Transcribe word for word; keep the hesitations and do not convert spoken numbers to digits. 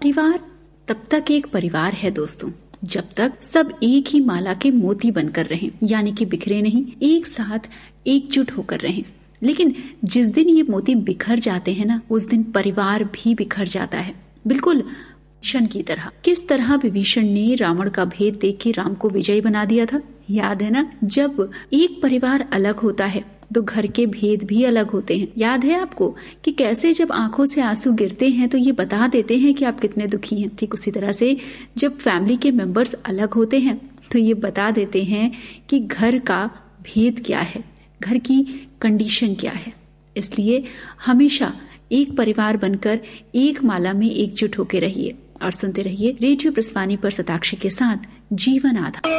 परिवार तब तक एक परिवार है दोस्तों जब तक सब एक ही माला के मोती बनकर रहें, यानी कि बिखरे नहीं, एक साथ एकजुट होकर रहें। लेकिन जिस दिन ये मोती बिखर जाते हैं ना, उस दिन परिवार भी बिखर जाता है, बिल्कुल विभीषण की तरह। किस तरह विभीषण ने रावण का भेद देख के राम को विजयी बना दिया था, याद है ना? जब एक परिवार अलग होता है तो घर के भेद भी अलग होते हैं। याद है आपको कि कैसे जब आंखों से आंसू गिरते हैं तो ये बता देते हैं कि आप कितने दुखी हैं। ठीक उसी तरह से जब फैमिली के मेंबर्स अलग होते हैं तो ये बता देते हैं कि घर का भेद क्या है, घर की कंडीशन क्या है। इसलिए हमेशा एक परिवार बनकर एक माला में एकजुट होकर रहिए और सुनते रहिए रेडियो प्रसवानी पर शताक्षी के साथ जीवन आधार।